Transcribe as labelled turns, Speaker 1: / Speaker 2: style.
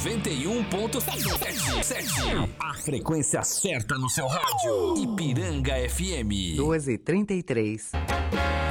Speaker 1: 91.7. A frequência certa no seu rádio. Ipiranga FM.
Speaker 2: 2h33.